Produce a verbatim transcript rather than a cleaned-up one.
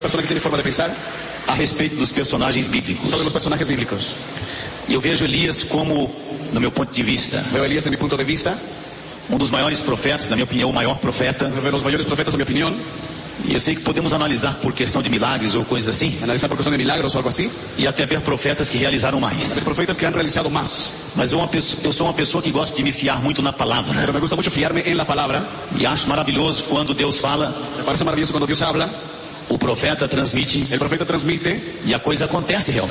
Persona que tiene forma de pensar a respeito dos personagens bíblicos. sobre los personajes bíblicos. E eu vejo Elias como, no meu ponto de vista, Veo a Elías, en mi punto de vista, um dos maiores profetas, na minha opinião, o maior profeta. uno de los mayores profetas, en mi opinión. E eu sei que podemos analisar por questão de milagres ou coisa assim, Analizar por cuestión de milagros o algo así. e até ver profetas que realizaram mais. Hay profetas que han realizado más. Mas eu, uma pessoa, eu sou uma pessoa que gosta de me fiar muito na palavra. Pero me gusta mucho fiarme en la palabra. E acho maravilhoso quando Deus fala, Me parece maravilloso cuando Dios habla. o profeta transmite El profeta transmite e a coisa acontece realmente.